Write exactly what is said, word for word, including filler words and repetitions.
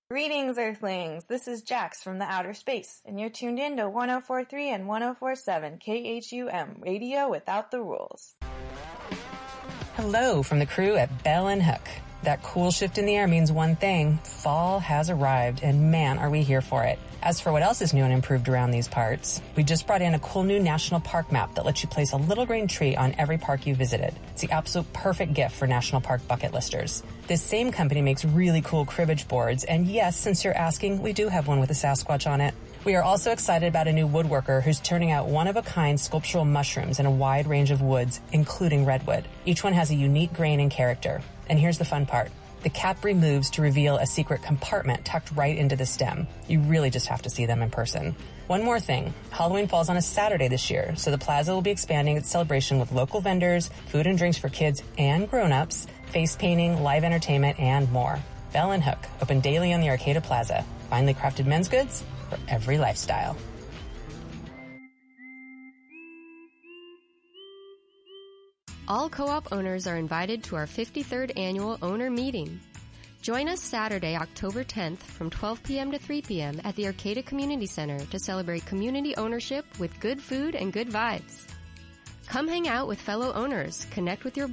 Greetings, Earthlings! This is Jax from the outer space, and you're tuned in to one oh four point three and one oh four point seven K H U M, Radio Without the Rules. Hello from the crew at Bell and Hook. That cool shift in the air means one thing. Fall has arrived, and man, are we here for it. As for what else is new and improved around these parts, we just brought in a cool new national park map that lets you place a little green tree on every park you visited. It's the absolute perfect gift for national park bucket listers. This same company makes really cool cribbage boards, and yes, since you're asking, we do have one with a Sasquatch on it. We are also excited about a new woodworker who's turning out one-of-a-kind sculptural mushrooms in a wide range of woods, including redwood. Each one has a unique grain and character. And here's the fun part. The cap removes to reveal a secret compartment tucked right into the stem. You really just have to see them in person. One more thing. Halloween falls on a Saturday this year, so the Plaza will be expanding its celebration with local vendors, food and drinks for kids and grown-ups, face painting, live entertainment, and more. Bell and Hook, open daily on the Arcata Plaza. Finely crafted men's goods for every lifestyle. All co-op owners are invited to our fifty-third annual owner meeting. Join us Saturday, October tenth from twelve p.m. to three p.m. at the Arcata Community Center to celebrate community ownership with good food and good vibes. Come hang out with fellow owners, connect with your